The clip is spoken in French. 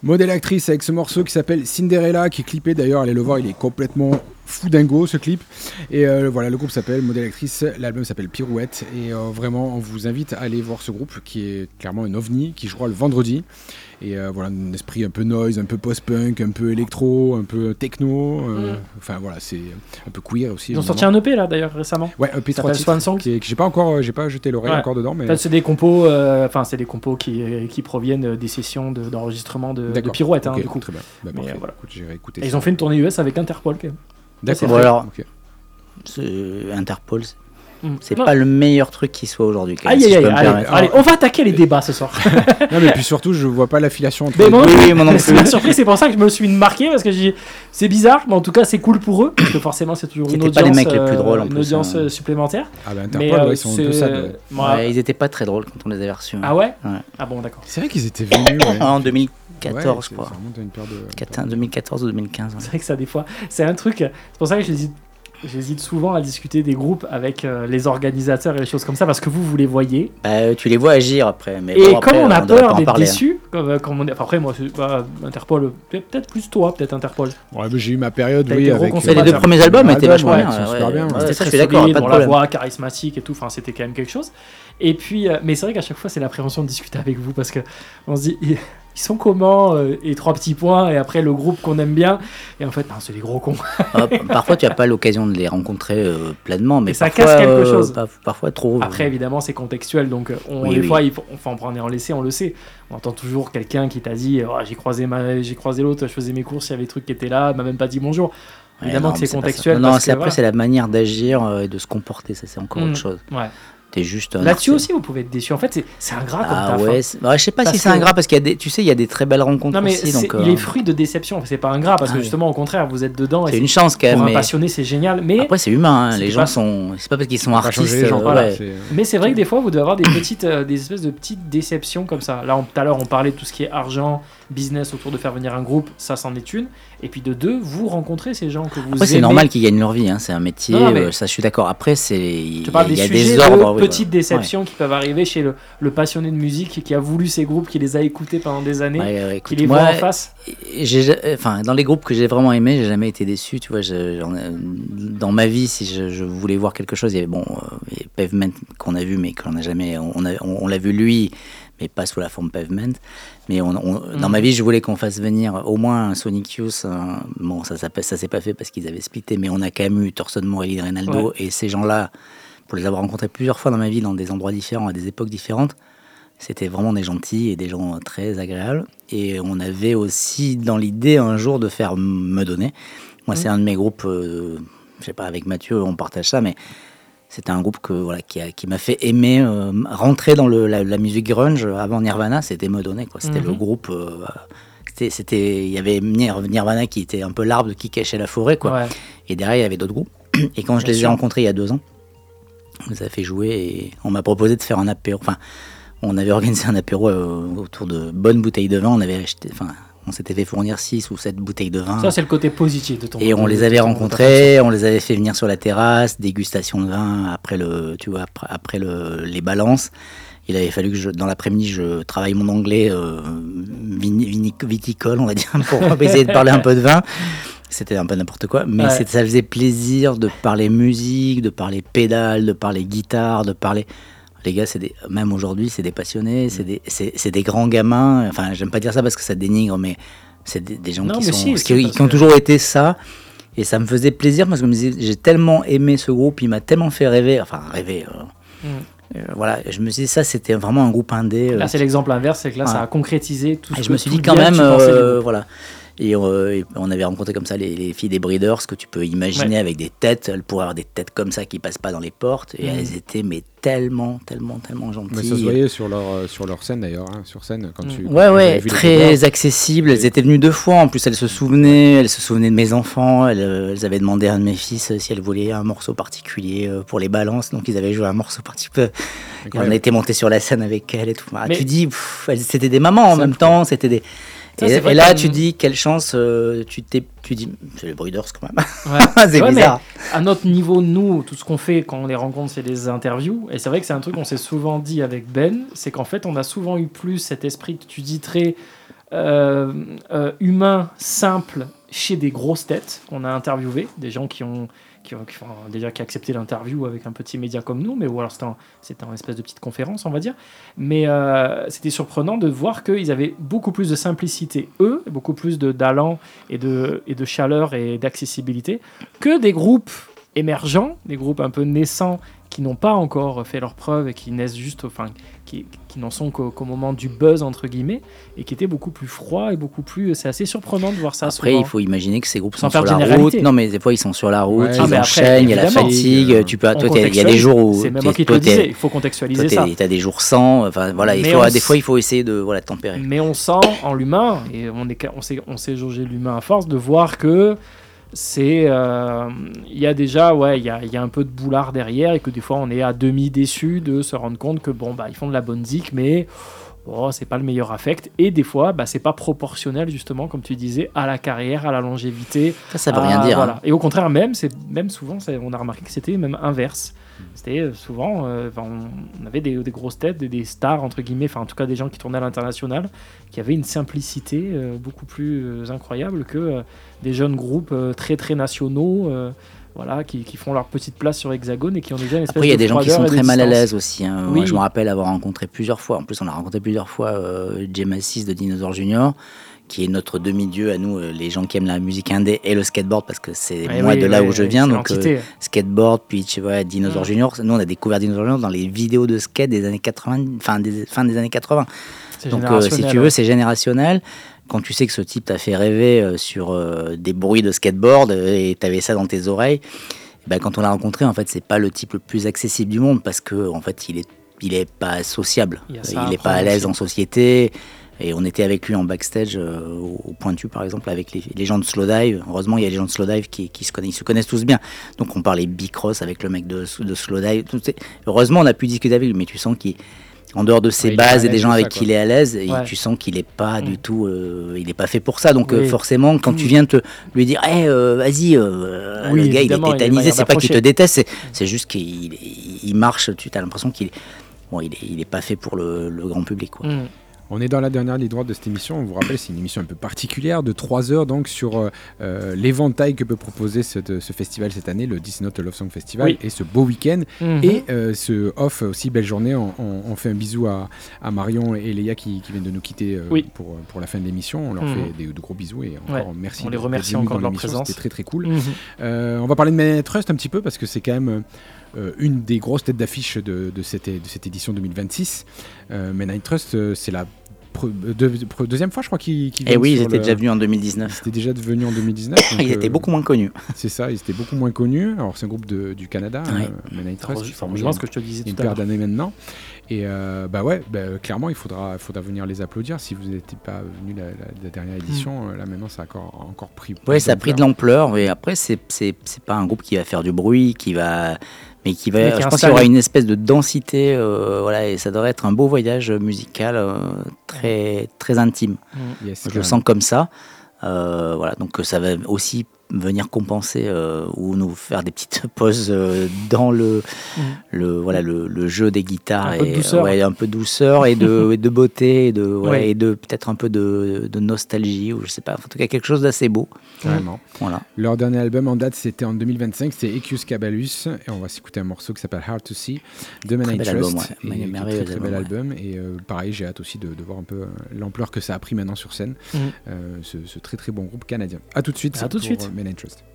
Modèle actrice avec ce morceau qui s'appelle Cinderella, qui est clippé d'ailleurs, allez le voir, il est complètement fou dingo ce clip. Et voilà, le groupe s'appelle Modèle actrice, l'album s'appelle Pirouette. Et vraiment, on vous invite à aller voir ce groupe qui est clairement un ovni, qui jouera le vendredi. Et voilà, un esprit un peu noise, un peu post-punk, un peu électro, un peu techno. Enfin voilà, c'est un peu queer aussi. Ils ont sorti un EP là d'ailleurs récemment. Ouais, EP 3 titres. Que j'ai pas jeté l'oreille encore dedans. Mais... c'est des compos, c'est des compos qui proviennent des sessions d'enregistrement de Pirouette, okay, du coup. Très bien. Bah, mais voilà. Écoute, j'irai écouter. Ils ont fait une tournée US avec Interpol quand même. D'accord. Bon, alors, Interpol, c'est pas le meilleur truc qui soit aujourd'hui. Allez, on va attaquer les débats ce soir. Non, mais puis surtout, je vois pas l'affiliation entre les deux. Mon c'est une surprise, c'est pour ça que je me suis marqué, parce que c'est bizarre, mais en tout cas, c'est cool pour eux, parce que forcément, c'est toujours une audience, pas les mecs les plus drôles, en une plus, audience supplémentaire. Ah, bah, Interpol, ils sont un peu sad. Ils étaient pas très drôles quand on les avait reçus. Ah ouais. Ah bon, d'accord. C'est vrai qu'ils étaient venus. En 2014, je crois. Ça remonte à une période 2014 ou 2015. C'est vrai que ça, des fois, c'est un truc. C'est pour ça que j'hésite souvent à discuter des groupes avec les organisateurs et les choses comme ça, parce que vous les voyez. Tu les vois agir après. Mais et bon, après, comme on a peur d'être déçu, hein. Après moi, Interpol, peut-être plus toi, peut-être Interpol. Ouais, mais j'ai eu ma période, oui, avec... Les deux premiers albums étaient vachement bien. Super bien. C'était très solide, la voix charismatique et tout, enfin, c'était quand même quelque chose. Et puis, mais c'est vrai qu'à chaque fois, c'est l'appréhension de discuter avec vous, parce qu'on se dit... Ils sont comment et 3 petits points, et après le groupe qu'on aime bien, et en fait c'est des gros cons. Parfois tu n'as pas l'occasion de les rencontrer pleinement, mais ça parfois, casse quelque chose. Parfois trop. Après évidemment c'est contextuel, donc des fois il faut en prendre et en laisser, on le sait. On entend toujours quelqu'un qui t'a dit j'ai croisé l'autre, je faisais mes courses, il y avait des trucs qui étaient là, il m'a même pas dit bonjour. Évidemment que c'est contextuel. Non, c'est la manière d'agir et de se comporter, ça c'est encore autre chose. Ouais. Juste là-dessus aussi vous pouvez être déçu, en fait c'est ingrat comme taf. Je sais pas si c'est ingrat, parce qu'il y a des, tu sais, il y a des très belles rencontres aussi, donc il est fruit de déception, c'est pas ingrat, parce que justement au contraire vous êtes dedans, c'est une chance quand même, pour un passionné c'est génial, mais après c'est humain, hein. Les gens sont, c'est pas parce qu'ils sont artistes, mais c'est vrai que des fois vous devez avoir des espèces de petites déceptions comme ça. Là tout à l'heure on parlait de tout ce qui est argent, business autour de faire venir un groupe, ça c'en est une, et puis de deux, vous rencontrez ces gens que vous aimez. C'est normal qu'ils gagnent leur vie, hein. C'est un métier, ça je suis d'accord. Après il y a des ordres, petites déceptions qui peuvent arriver chez le passionné de musique qui a voulu ces groupes, qui les a écoutés pendant des années, qui les voit en face. Dans les groupes que j'ai vraiment aimés, j'ai jamais été déçu. Tu vois, dans ma vie, si je voulais voir quelque chose, il y avait Pavement qu'on a vu, mais qu'on n'a jamais, on l'a vu lui, mais pas sous la forme Pavement. Mais dans ma vie, je voulais qu'on fasse venir au moins un Sonic Youth. Bon, ça s'est pas fait parce qu'ils avaient splitté, mais on a quand même eu Thorson Morelli, Reynaldo, et ces gens-là, pour les avoir rencontrés plusieurs fois dans ma vie, dans des endroits différents, à des époques différentes, c'était vraiment des gentils et des gens très agréables. Et on avait aussi dans l'idée un jour de faire Me Donner. Moi, c'est un de mes groupes, je sais pas, avec Mathieu, on partage ça, mais c'était un groupe qui m'a fait aimer rentrer dans la musique grunge avant Nirvana. C'était Me Donner, quoi. C'était le groupe. Il y avait Nirvana qui était un peu l'arbre qui cachait la forêt, quoi. Ouais. Et derrière, il y avait d'autres groupes. Et quand je les ai rencontrés il y a 2 ans, on les a fait jouer et on m'a proposé de faire un apéro. Enfin, on avait organisé un apéro autour de bonnes bouteilles de vin. On s'était fait fournir 6 ou 7 bouteilles de vin. Ça, c'est le côté positif de ton. Et on les avait rencontrés, on les avait fait venir sur la terrasse, dégustation de vin après les balances. Il avait fallu que dans l'après-midi, je travaille mon anglais viticole, on va dire, pour essayer de parler un peu de vin. C'était un peu n'importe quoi, mais ça faisait plaisir de parler musique, de parler pédale, de parler guitare, de parler... Les gars, même aujourd'hui, c'est des passionnés, c'est des grands gamins. Enfin, j'aime pas dire ça parce que ça dénigre, mais c'est des gens qui ont toujours été ça. Et ça me faisait plaisir parce que je me disais, j'ai tellement aimé ce groupe, il m'a tellement fait rêver. Voilà, je me suis dit, ça, c'était vraiment un groupe indé. Là, c'est l'exemple inverse, c'est que là, ça a concrétisé tout ce que je me suis dit quand même, voilà. Et on avait rencontré comme ça les filles des Breeders, que tu peux imaginer avec des têtes. Elles pourraient avoir des têtes comme ça qui passent pas dans les portes. Et elles étaient tellement gentilles. Mais ça se voyait sur leur scène d'ailleurs, hein, sur scène quand tu. Très accessibles. Elles étaient venues 2 fois. En plus, elles se souvenaient de mes enfants. Elles avaient demandé à un de mes fils si elle voulait un morceau particulier pour les balances. Donc ils avaient joué un morceau particulier. Et on était monté sur la scène avec elles et tout. Tu dis, c'était des mamans en même temps. C'était des. Et là, tu dis, quelle chance, tu dis, c'est les Breeders quand même. Ouais. C'est bizarre. À notre niveau, nous, tout ce qu'on fait quand on les rencontre, c'est des interviews. Et c'est vrai que c'est un truc qu'on s'est souvent dit avec Ben, c'est qu'en fait, on a souvent eu plus cet esprit que tu dis très humain, simple, chez des grosses têtes. On a interviewé des gens qui ont déjà qui accepté l'interview avec un petit média comme nous, mais ou alors c'était une espèce de petite conférence, on va dire. Mais c'était surprenant de voir qu'ils avaient beaucoup plus de simplicité, eux, beaucoup plus d'allant et de chaleur et d'accessibilité que des groupes émergents, des groupes un peu naissants qui n'ont pas encore fait leurs preuves et qui naissent juste, qui n'en sont qu'au moment du buzz entre guillemets, et qui étaient beaucoup plus froids et beaucoup plus. C'est assez surprenant de voir ça. Après, souvent. il faut imaginer que ces groupes sont Sans sur faire la route. Non, mais des fois ils sont sur la route, Ouais, ils enchaînent, il y a la fatigue. Il y a des jours où c'est même moi qui te le disais, il faut contextualiser ça. T'as des jours sans. Enfin voilà, des fois il faut essayer de tempérer. Mais on sent en l'humain, et on sait jauger l'humain à force de voir que c'est il y a déjà il y a un peu de boulard derrière, et que des fois on est à demi déçu de se rendre compte que ils font de la bonne zik, mais c'est pas le meilleur affect, et des fois c'est pas proportionnel, justement comme tu disais, à la carrière, à la longévité. Ça veut rien dire, voilà. Et au contraire, même souvent on a remarqué que c'était même inverse. C'était souvent on avait des grosses têtes, des stars entre guillemets, en tout cas des gens qui tournaient à l'international, qui avaient une simplicité beaucoup plus incroyable que des jeunes groupes très très nationaux, qui font leur petite place sur Hexagone et qui ont déjà une espèce de. Après, il y a des gens qui sont très mal à l'aise aussi. Oui. Moi, je me rappelle avoir rencontré plusieurs fois. En plus, on a rencontré plusieurs fois Jay Massis de Dinosaur Junior, qui est notre demi-dieu à nous, les gens qui aiment la musique indé et le skateboard, parce que c'est où je viens. Donc, skateboard, puis Dinosaur Junior. Nous, on a découvert Dinosaur Junior dans les vidéos de skate des années 80, fin des années 80. Donc, si tu veux, c'est générationnel. Quand tu sais que ce type t'a fait rêver sur des bruits de skateboard et t'avais ça dans tes oreilles, quand on l'a rencontré, en fait, c'est pas le type le plus accessible du monde, parce que en fait, il est pas sociable, il est pas à l'aise en société. Et on était avec lui en backstage au Pointu, par exemple, avec les gens de Slowdive. Heureusement, il y a des gens de Slowdive qui se connaissent tous bien. Donc on parlait bicross avec le mec de Slowdive. Heureusement, on a pu discuter avec lui, mais tu sens qu'en dehors de ses bases et des gens avec qui il est à l'aise, tu sens qu'il n'est pas du tout, il n'est pas fait pour ça. Donc forcément, quand tu viens lui dire, vas-y, le gars il est tétanisé, c'est pas qu'il te déteste, c'est juste qu'il marche. Tu as l'impression qu'il est pas fait pour le grand public, quoi. On est dans la dernière ligne droite de cette émission. On vous rappelle, c'est une émission un peu particulière de 3 heures donc sur l'éventail que peut proposer ce festival cette année, le Disney Love Song Festival, et ce beau week-end. Et ce off aussi, belle journée. On fait un bisou à Marion et Léa qui viennent de nous quitter pour la fin de l'émission. On leur fait de gros bisous et encore merci. On les remercie encore de leur présence. C'était très très cool. On va parler de Man Trust un petit peu, parce que c'est quand même une des grosses têtes d'affiche de cette édition 2026. Man Trust, c'est la deuxième fois, je crois, qu'ils viennent. Et oui, ils étaient déjà venus en 2019. Ils étaient déjà venus en 2019. Donc, ils étaient beaucoup moins connus. C'est ça, ils étaient beaucoup moins connus. Alors, c'est un groupe du Canada, Man Trust. Je pense que je te disais une paire d'années maintenant. Et clairement, il faudra venir les applaudir. Si vous n'étiez pas venu la dernière édition, là maintenant, ça a encore pris. Oui, ça a pris de l'ampleur. Mais après, c'est pas un groupe qui va faire du bruit, mais je pense qu'il y aura une espèce de densité, et ça devrait être un beau voyage musical très, très intime. Yes, je le sens comme ça. Donc ça va aussi venir compenser ou nous faire des petites pauses dans le jeu des guitares, un peu de douceur et de beauté et de peut-être un peu de nostalgie, ou je sais pas, en tout cas quelque chose d'assez beau. Carrément. Voilà. Leur dernier album en date, c'était en 2025, c'était Ecus Cabalus, et on va s'écouter un morceau qui s'appelle Hard to See de Man Trust. Très bel album, et pareil, j'ai hâte aussi de voir un peu l'ampleur que ça a pris maintenant sur scène, ce très très bon groupe canadien. À tout de suite. À tout de suite. Man Trust.